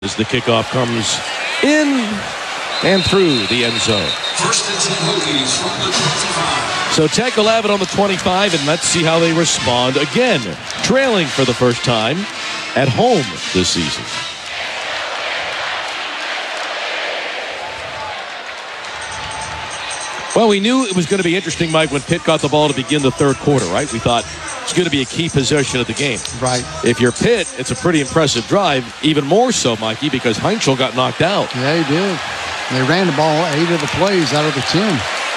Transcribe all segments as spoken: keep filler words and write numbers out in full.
As the kickoff comes in and through the end zone. First and ten Hokies from the twenty-five. So Tech will have it on the twenty-five, and let's see how they respond again. Trailing for the first time at home this season. Well, we knew it was going to be interesting, Mike, when Pitt got the ball to begin the third quarter, right? We thought it's going to be a key possession of the game. Right. If you're Pitt, it's a pretty impressive drive, even more so, Mikey, because Heinzel got knocked out. Yeah, he did. They ran the ball eight of the plays out of the ten.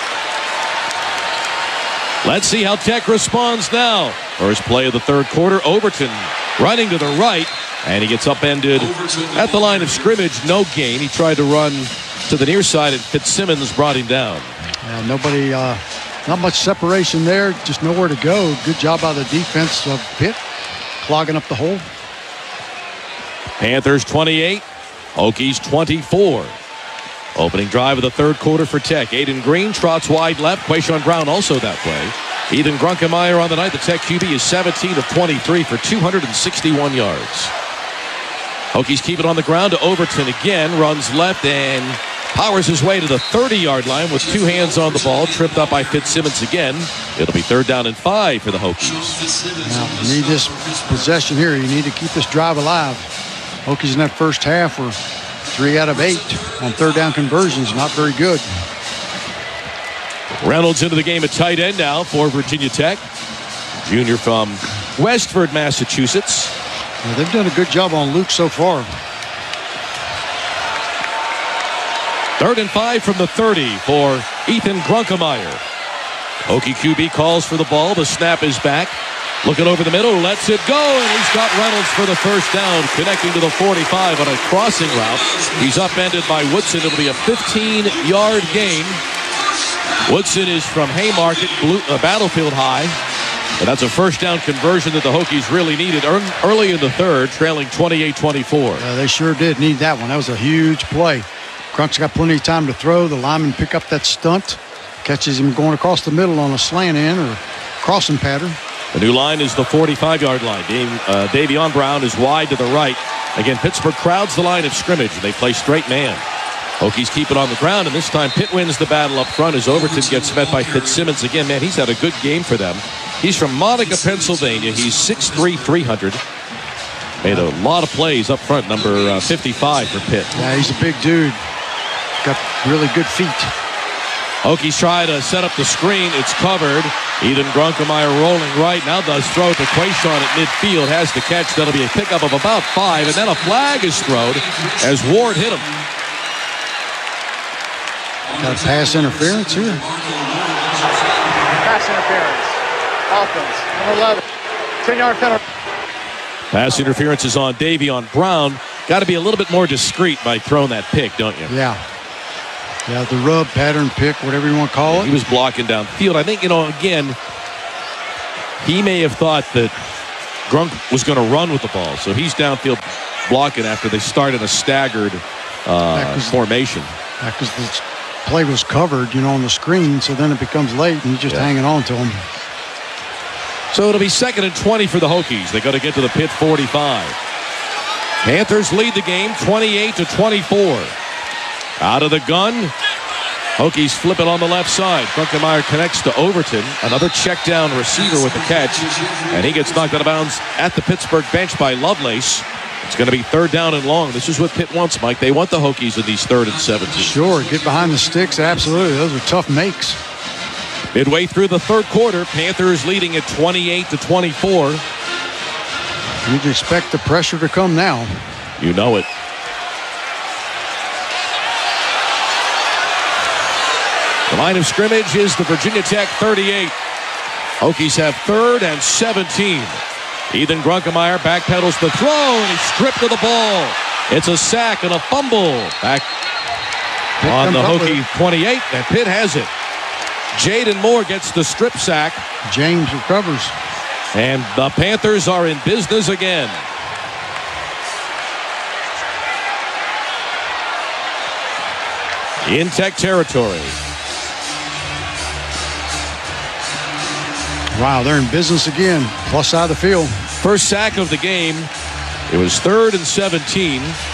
Let's see how Tech responds now. First play of the third quarter, Overton running to the right, and he gets upended at the line of scrimmage. No gain. He tried to run to the near side, and Fitzsimmons brought him down. Yeah, nobody, uh, not much separation there, just nowhere to go. Good job by the defense of Pitt, clogging up the hole. Panthers twenty-eight, Hokies twenty-four. Opening drive of the third quarter for Tech. Aiden Green trots wide left. Quayshawn Brown also that way. Ethan Grunkemeyer on the night. The Tech Q B is seventeen of twenty-three for two hundred sixty-one yards. Hokies keep it on the ground to Overton again. Runs left and powers his way to the thirty-yard line with two hands on the ball. Tripped up by Fitzsimmons again. It'll be third down and five for the Hokies. Now, you need this possession here. You need to keep this drive alive. Hokies in that first half were three out of eight on third down conversions. Not very good. Reynolds into the game at tight end now for Virginia Tech. Junior from Westford, Massachusetts. Well, they've done a good job on Luke so far. Third and five from the thirty for Ethan Grunkemeyer. Hokie Q B calls for the ball. The snap is back. Looking over the middle, lets it go, and he's got Reynolds for the first down, connecting to the forty-five on a crossing route. He's upended by Woodson. It'll be a fifteen-yard gain. Woodson is from Haymarket, Blue, uh, Battlefield High. And that's a first down conversion that the Hokies really needed early in the third, trailing twenty-eight twenty-four. Uh, they sure did need that one. That was a huge play. Grunk's got plenty of time to throw. The lineman pick up that stunt, catches him going across the middle on a slant in or crossing pattern. The new line is the forty-five-yard line. Dave, uh, Davion Brown is wide to the right. Again, Pittsburgh crowds the line of scrimmage. They play straight man. Hokies keep it on the ground, and this time Pitt wins the battle up front as Overton gets met by Fitzsimmons again. Man, he's had a good game for them. He's from Monica, Pennsylvania. He's six three, three hundred. Made a lot of plays up front, number uh, fifty-five for Pitt. Yeah, he's a big dude. Got really good feet. Hokies try to set up the screen. It's covered. Ethan Grunkemeyer rolling right. Now does throw to Quayshawn at midfield. Has the catch. That'll be a pickup of about five. And then a flag is thrown as Ward hit him. Got a pass interference here. Pass interference. Offense. Number eleven. ten-yard penalty. Pass interference is on Davion Brown. Got to be a little bit more discreet by throwing that pick, don't you? Yeah. Yeah, the rub, pattern, pick, whatever you want to call it. He was blocking downfield. I think, you know, again, he may have thought that Grunk was going to run with the ball. So he's downfield blocking after they started a staggered uh, formation. Yeah, because the play was covered, you know, on the screen. So then it becomes late and he's just yeah. hanging on to him. So it'll be second and twenty for the Hokies. They got to get to the Pitt forty-five. Panthers lead the game twenty-eight to twenty-four. Out of the gun. Hokies flip it on the left side. Grunkemeyer connects to Overton. Another check down receiver with the catch. And he gets knocked out of bounds at the Pittsburgh bench by Lovelace. It's going to be third down and long. This is what Pitt wants, Mike. They want the Hokies in these third and seventeen. Sure, get behind the sticks. Absolutely. Those are tough makes. Midway through the third quarter, Panthers leading at twenty-eight to twenty-four. You'd expect the pressure to come now. You know it. The line of scrimmage is the Virginia Tech thirty-eight. Hokies have third and seventeen. Ethan Grunkemeyer backpedals the throw, and he's stripped of the ball. It's a sack and a fumble. Back Pitt on the Hokie twenty-eight, and Pitt has it. Jaden Moore gets the strip sack. James recovers. And the Panthers are in business again. In Tech territory. Wow, they're in business again. Plus side of the field. First sack of the game. It was third and seventeen.